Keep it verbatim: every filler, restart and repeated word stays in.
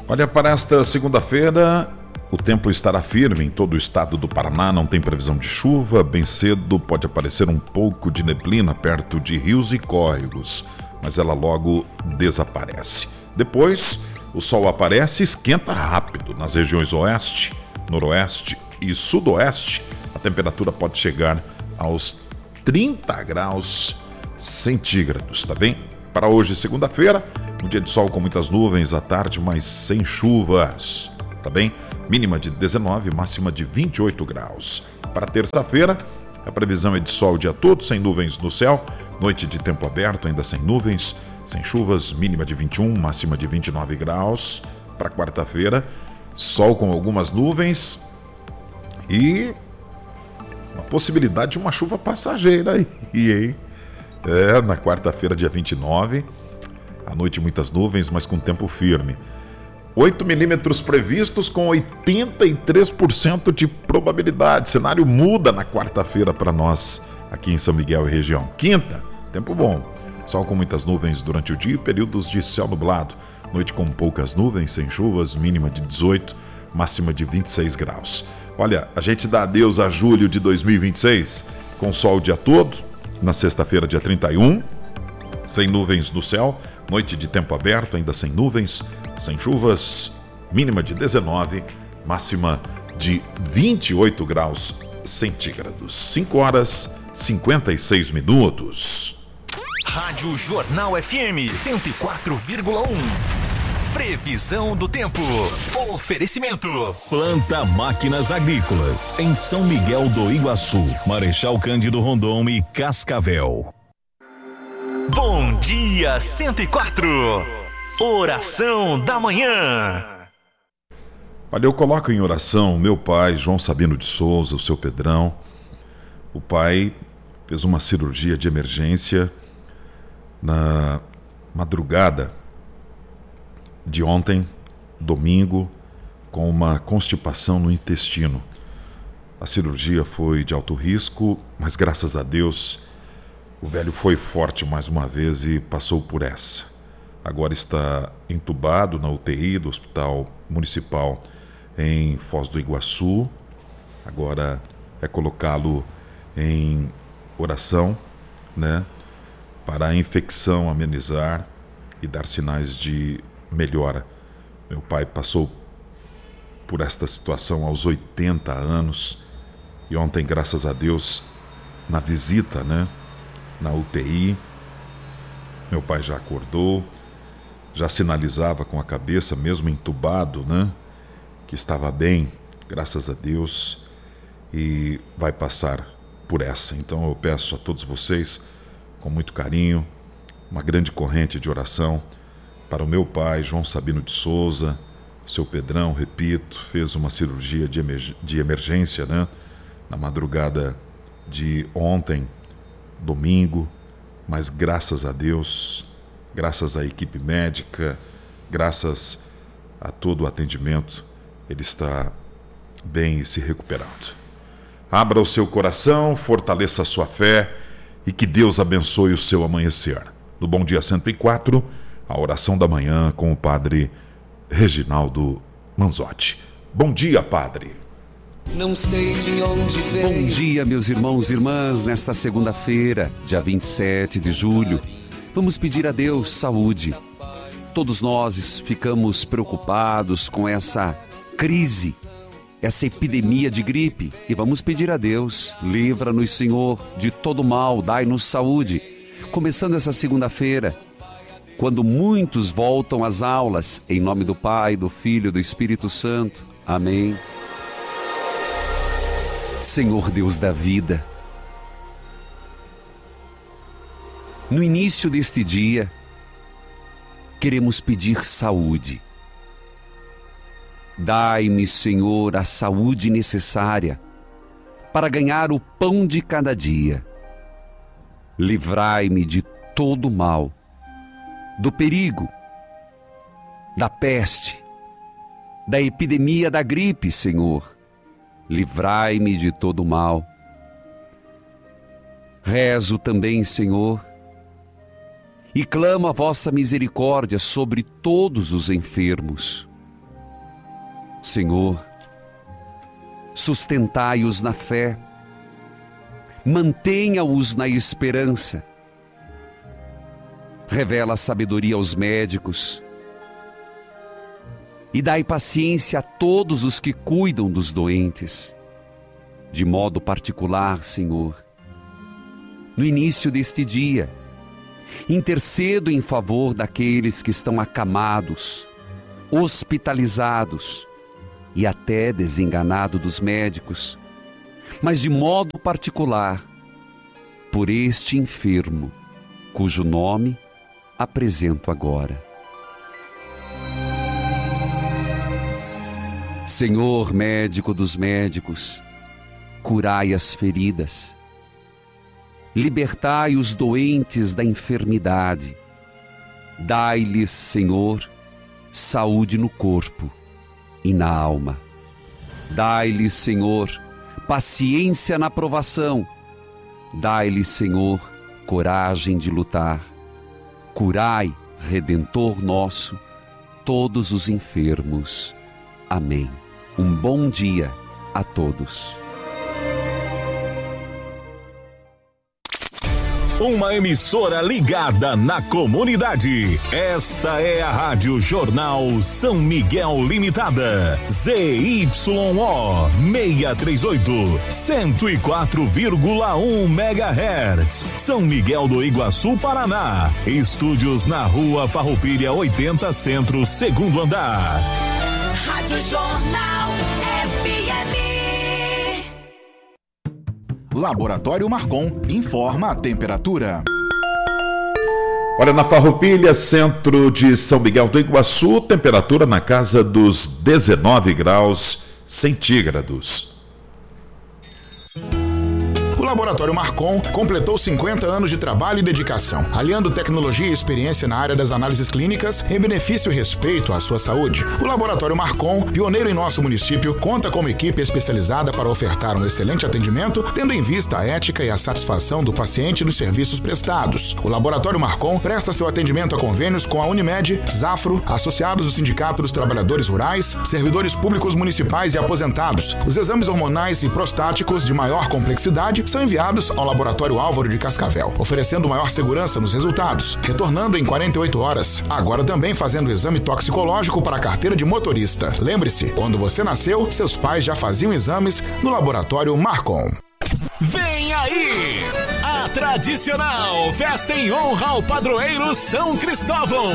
Olha, para esta segunda-feira, o tempo estará firme em todo o estado do Paraná, não tem previsão de chuva, bem cedo pode aparecer um pouco de neblina perto de rios e córregos, mas ela logo desaparece. Depois, o sol aparece e esquenta rápido nas regiões oeste, noroeste e sudoeste. A temperatura pode chegar aos trinta graus centígrados, tá bem? Para hoje, segunda-feira, um dia de sol com muitas nuvens à tarde, mas sem chuvas, tá bem? Mínima de dezenove, máxima de vinte e oito graus. Para terça-feira, a previsão é de sol o dia todo, sem nuvens no céu. Noite de tempo aberto, ainda sem nuvens, sem chuvas, mínima de vinte e um, máxima de vinte e nove graus. Para quarta-feira, sol com algumas nuvens e uma possibilidade de uma chuva passageira aí, hein? É, na quarta-feira, dia vinte e nove, à noite muitas nuvens, mas com tempo firme. oito milímetros previstos com oitenta e três por cento de probabilidade. Cenário muda na quarta-feira para nós, aqui em São Miguel e região. Quinta, tempo bom. Sol com muitas nuvens durante o dia e períodos de céu nublado. Noite com poucas nuvens, sem chuvas, mínima de dezoito, máxima de vinte e seis graus. Olha, a gente dá adeus a julho de dois mil e vinte e seis, com sol o dia todo. Na sexta-feira, dia trinta e um, sem nuvens no céu, noite de tempo aberto, ainda sem nuvens, sem chuvas, mínima de dezenove, máxima de vinte e oito graus centígrados. cinco horas e cinquenta e seis minutos. Rádio Jornal F M cento e quatro vírgula um. Previsão do tempo. Oferecimento. Planta Máquinas Agrícolas, em São Miguel do Iguaçu, Marechal Cândido Rondon e Cascavel. Bom dia cento e quatro. Oração da manhã. Olha, eu coloco em oração o meu pai, João Sabino de Souza, o seu Pedrão. O pai fez uma cirurgia de emergência na madrugada de ontem, domingo, com uma constipação no intestino. A cirurgia foi de alto risco, mas graças a Deus o velho foi forte mais uma vez e passou por essa. Agora está entubado na U T I do Hospital Municipal em Foz do Iguaçu. Agora é colocá-lo em oração, né, para a infecção amenizar e dar sinais de melhora. Meu pai passou por esta situação aos oitenta anos e ontem, graças a Deus, na visita, né, na U T I, meu pai já acordou, já sinalizava com a cabeça, mesmo entubado, né, que estava bem, graças a Deus, e vai passar por essa. Então eu peço a todos vocês, com muito carinho, uma grande corrente de oração para o meu pai, João Sabino de Souza. Seu Pedrão, repito, fez uma cirurgia de, emerg- de emergência, né, na madrugada de ontem, domingo, mas graças a Deus, graças à equipe médica, graças a todo o atendimento, ele está bem e se recuperando. Abra o seu coração, fortaleça a sua fé e que Deus abençoe o seu amanhecer. No Bom Dia cento e quatro, a oração da manhã com o padre Reginaldo Manzotti. Bom dia, padre. Não sei de onde veio. Bom dia, meus irmãos e irmãs, nesta segunda-feira, dia vinte e sete de julho. Vamos pedir a Deus saúde. Todos nós ficamos preocupados com essa crise, essa epidemia de gripe, e vamos pedir a Deus: livra-nos, Senhor, de todo mal, dai-nos saúde. Começando essa segunda-feira, quando muitos voltam às aulas, em nome do Pai, do Filho e do Espírito Santo. Amém. Senhor Deus da vida, no início deste dia, queremos pedir saúde. Dai-me, Senhor, a saúde necessária para ganhar o pão de cada dia. Livrai-me de todo mal, do perigo, da peste, da epidemia da gripe, Senhor. Livrai-me de todo mal. Rezo também, Senhor, e clamo a vossa misericórdia sobre todos os enfermos, Senhor, sustentai-os na fé, mantenha-os na esperança. Revela sabedoria aos médicos e dai paciência a todos os que cuidam dos doentes. De modo particular, Senhor, no início deste dia, intercedo em favor daqueles que estão acamados, hospitalizados e até desenganados dos médicos, mas de modo particular, por este enfermo, cujo nome apresento agora. Senhor médico dos médicos, curai as feridas, libertai os doentes da enfermidade, dai-lhes, Senhor, saúde no corpo e na alma. Dai-lhes, Senhor, paciência na provação, dai-lhes, Senhor, coragem de lutar. Curai, Redentor nosso, todos os enfermos. Amém. Um bom dia a todos. Uma emissora ligada na comunidade. Esta é a Rádio Jornal São Miguel Limitada. Z Y O seiscentos e trinta e oito, cento e quatro vírgula um megahertz. São Miguel do Iguaçu, Paraná. Estúdios na Rua Farroupilha oitenta Centro, segundo andar. Rádio Jornal F M. Laboratório Marcon informa a temperatura. Olha, na Farroupilha, centro de São Miguel do Iguaçu, temperatura na casa dos dezenove graus centígrados. O Laboratório Marcon completou cinquenta anos de trabalho e dedicação, aliando tecnologia e experiência na área das análises clínicas em benefício e respeito à sua saúde. O Laboratório Marcon, pioneiro em nosso município, conta com uma equipe especializada para ofertar um excelente atendimento, tendo em vista a ética e a satisfação do paciente nos serviços prestados. O Laboratório Marcon presta seu atendimento a convênios com a Unimed, Zafro, associados do Sindicato dos Trabalhadores Rurais, servidores públicos municipais e aposentados. Os exames hormonais e prostáticos de maior complexidade são enviados ao Laboratório Álvaro de Cascavel, oferecendo maior segurança nos resultados, retornando em quarenta e oito horas. Agora também fazendo o exame toxicológico para a carteira de motorista. Lembre-se, quando você nasceu, seus pais já faziam exames no Laboratório Marcon. Vem aí! A tradicional festa em honra ao padroeiro São Cristóvão.